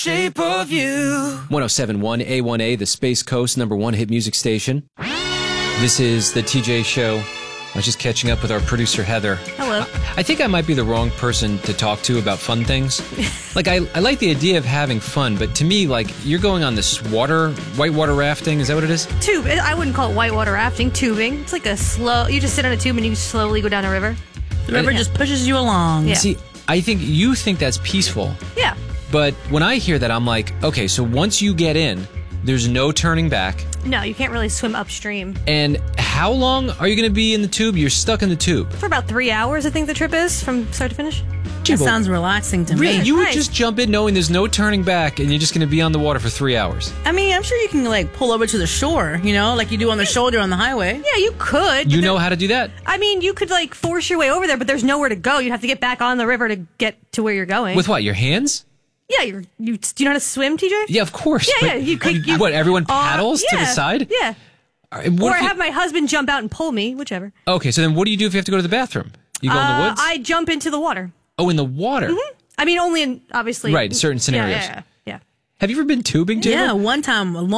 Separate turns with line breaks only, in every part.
Shape of You.
107.1 A1A, the Space Coast #1 hit music station. This is the TJ Show. I was just catching up with our producer, Heather.
Hello.
I think I might be the wrong person to talk to about fun things. Like, I like the idea of having fun, but to me, like, you're going on this whitewater rafting. Is that what it is?
Tube. I wouldn't call it whitewater rafting. Tubing. It's like you just sit on a tube and you slowly go down a river.
The river just pushes you along.
Yeah.
See, I think you think that's peaceful.
Yeah.
But when I hear that, I'm like, okay, so once you get in, there's no turning back.
No, you can't really swim upstream.
And how long are you going to be in the tube? You're stuck in the tube.
For about 3 hours, I think the trip is, from start to finish.
That sounds relaxing to
Really?
me.
You would
Nice.
just jump in knowing there's no turning back and you're just going to be on the water for 3 hours.
I mean, I'm sure you can, like, pull over to the shore, you know, like you do on the shoulder on the highway.
Yeah, you could.
You
but
know how to do that?
I mean, you could, like, force your way over there, but there's nowhere to go. You'd have to get back on the river to get to where you're going.
With what, your hands?
Yeah, do you know how to swim, TJ?
Yeah, of course.
Yeah,
But
yeah.
what, everyone paddles to the
yeah,
side?
Yeah.
All right, what
Or
if you-
have my husband jump out and pull me, whichever.
Okay, so then what do you do if you have to go to the bathroom? You go in the woods?
I jump into the water.
Oh, in the water?
I mean, only in, obviously.
Right, certain scenarios.
Yeah.
Have you ever been tubing, Jayla?
Yeah, one time, a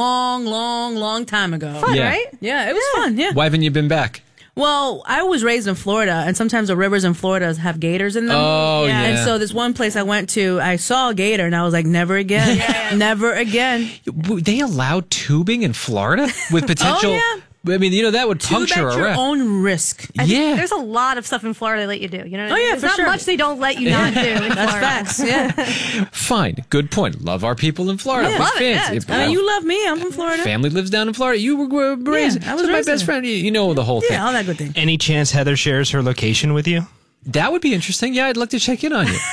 long time ago.
Fun,
Yeah.
right?
Yeah, it was fun, yeah.
Why haven't you been back?
Well, I was raised in Florida, and sometimes the rivers in Florida have gators in them.
Oh, yeah.
And so this one place I went to, I saw a gator, and I was like, never again. Never again.
They allow tubing in Florida with potential...
yeah.
I mean, you know, that would
Tube
puncture
at
a
your
raft.
own risk.
I think
Yeah.
There's a lot of stuff in Florida they let you do. You know what I
Oh,
mean?
yeah,
There's
for
not
sure.
much they don't let you not do in
That's
Florida.
facts, yeah.
Fine. Good point. Love our people in Florida.
Yeah,
Big
love it,
fans.
yeah, it's
I mean, you love me. I'm from Florida.
Family lives down in Florida. You were raised.
I was
so my
raised
best
there.
friend. You know the whole thing.
Yeah, all that good thing.
Any chance Heather shares her location with you?
That would be interesting. Yeah, I'd like to check in on you.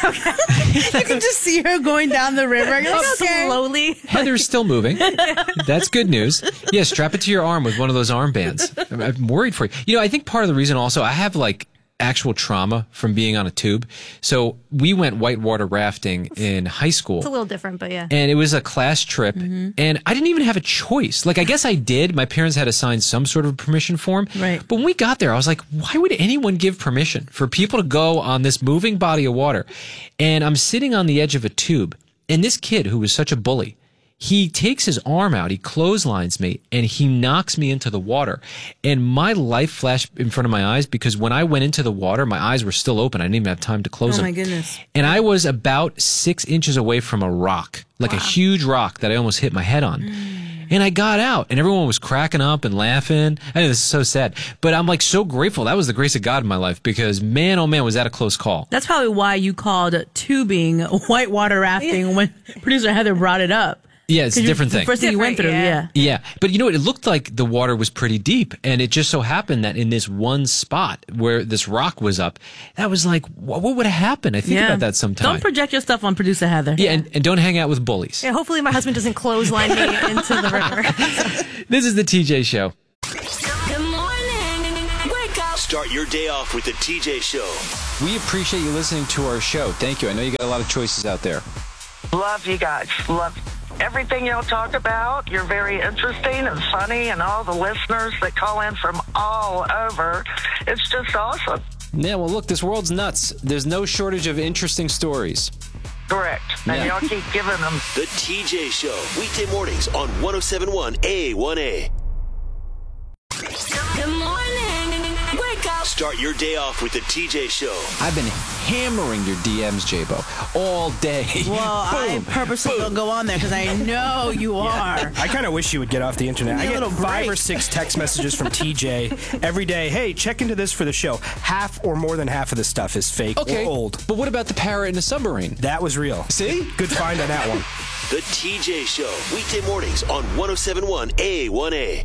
You can just see her going down the river. You're like, okay.
Slowly.
Heather's still moving. That's good news. Yeah, strap it to your arm with one of those armbands. I'm worried for you. You know, I think part of the reason also, I have like actual trauma from being on a tube. So we went whitewater rafting in high school.
It's a little different, but yeah.
And it was a class trip, and I didn't even have a choice. Like, I guess I did. My parents had to sign some sort of permission form.
Right.
But when we got there, I was like, why would anyone give permission for people to go on this moving body of water? And I'm sitting on the edge of a tube, and this kid who was such a bully, he takes his arm out, he clotheslines me, and he knocks me into the water. And my life flashed in front of my eyes because when I went into the water, my eyes were still open. I didn't even have time to close
Oh,
them.
my goodness.
And I was about 6 inches away from a rock, like a huge rock that I almost hit my head on. And I got out, and everyone was cracking up and laughing. I know this is so sad, but I'm like so grateful. That was the grace of God in my life because, man, oh man, was that a close call.
That's probably why you called tubing whitewater rafting when producer Heather brought it up.
Yeah, it's a different
The
thing.
first thing you went through,
Different,
yeah.
Yeah, but you know what? It looked like the water was pretty deep, and it just so happened that in this one spot where this rock was up, that was like, what would have happened? I think
Yeah.
about that sometimes.
Don't project your stuff on producer Heather.
Yeah, and don't hang out with bullies.
Yeah, hopefully my husband doesn't clothesline me into the river.
This is the TJ Show.
Good morning. Wake up.
Start your day off with the TJ Show.
We appreciate you listening to our show. Thank you. I know you got a lot of choices out there.
Love you guys. Love everything y'all talk about. You're very interesting and funny, and all the listeners that call in from all over. It's just awesome.
Yeah, well, look, this world's nuts. There's no shortage of interesting stories.
Correct. And
Yeah.
y'all keep giving them.
The TJ Show. Weekday mornings on 107.1 A1A.
Good morning. Wake up.
Start your day off with the TJ Show.
I've been hammering your DMs, J-Bo, all day.
Well, I purposely don't go on there because I know you are.
I kind of wish you would get off the internet. I
Give me a
get
little
5 or
break.
6 text messages from TJ every day. Hey, check into this for the show. Half or more than half of the stuff is fake
Okay,
or old.
but what about the parrot in the submarine?
That was real.
See?
Good find on that one.
The TJ Show. Weekday mornings on 107.1 A1A.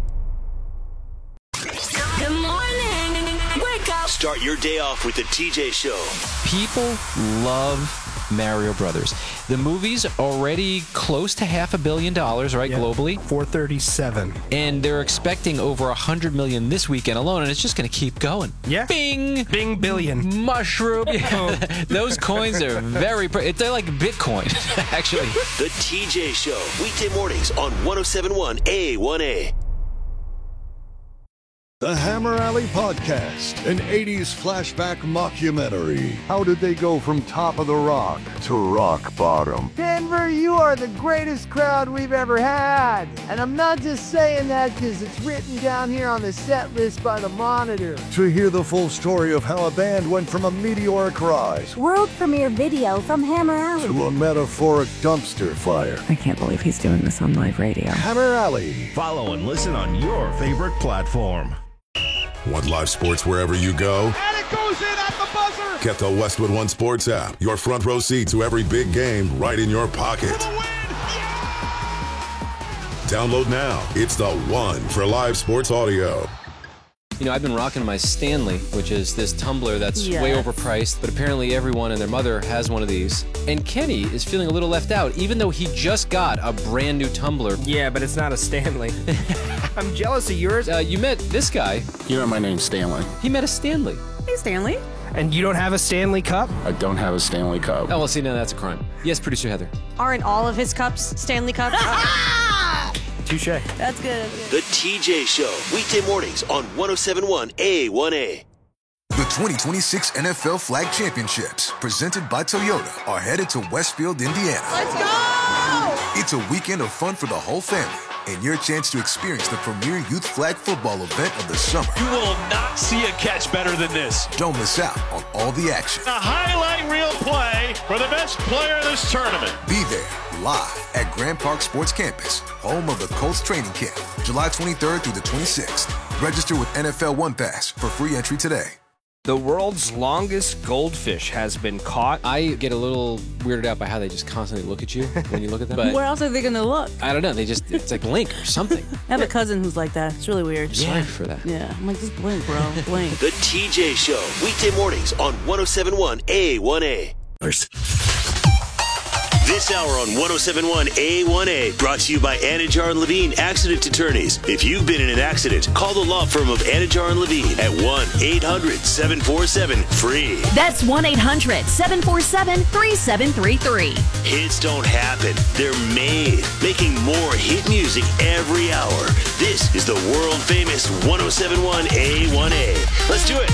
Good morning. Wake up.
Start your day off with the TJ Show.
People love Mario Brothers. The movie's already close to $500 million, right, globally?
437.
And they're expecting over $100 million this weekend alone, and it's just going to keep going.
Yeah.
Bing!
Bing billion.
Mushroom. Yeah. Those coins are very... They're like Bitcoin, actually.
The TJ Show. Weekday mornings on 107.1 A1A.
The Hammer Alley Podcast, an 80s flashback mockumentary. How did they go from top of the rock to rock bottom?
Denver, you are the greatest crowd we've ever had. And I'm not just saying that because it's written down here on the set list by the Monitor.
To hear the full story of how a band went from a meteoric rise
world premiere video from Hammer Alley
to a metaphoric dumpster fire.
I can't believe he's doing this on live radio.
Hammer Alley.
Follow and listen on your favorite platform.
Want live sports wherever you go?
And it goes in at the buzzer!
Get the Westwood One Sports app. Your front row seat to every big game right in your pocket.
For the win! Yeah!
Download now. It's the one for live sports audio.
You know, I've been rocking my Stanley, which is this tumbler that's way overpriced, but apparently everyone and their mother has one of these. And Kenny is feeling a little left out, even though he just got a brand new tumbler.
Yeah, but it's not a Stanley. I'm jealous of yours.
You met this guy.
You know my name's Stanley.
He met a Stanley.
Hey, Stanley.
And you don't have a Stanley Cup?
I don't have a Stanley Cup.
Oh, well, see, now that's a crime. Yes, producer Heather.
Aren't all of his cups Stanley Cups?
Touche.
That's good.
The TJ Show, weekday mornings on 107.1 A1A.
The 2026 NFL Flag Championships, presented by Toyota, are headed to Westfield, Indiana.
Let's go!
It's a weekend of fun for the whole family and your chance to experience the premier youth flag football event of the summer.
You will not see a catch better than this.
Don't miss out on all the action.
A highlight reel play for the best player of this tournament.
Be there live at Grand Park Sports Campus, home of the Colts training camp, July 23rd through the 26th. Register with NFL One Pass for free entry today.
The world's longest goldfish has been caught.
I get a little weirded out by how they just constantly look at you when you look at them. But
where else are they going to look?
I don't know. It's like blink or something.
I have a cousin who's like that. It's really weird.
Sorry for that.
Yeah. I'm like, just blink, bro. Blink.
The TJ Show, weekday mornings on 107.1 A1A. This hour on 107.1 A1A, brought to you by Anajar and Levine Accident Attorneys. If you've been in an accident, call the law firm of Anajar and Levine at 1-800-747-FREE.
That's 1-800-747-3733.
Hits don't happen. They're made. Making more hit music every hour. This is the world famous 107.1 A1A. Let's do it.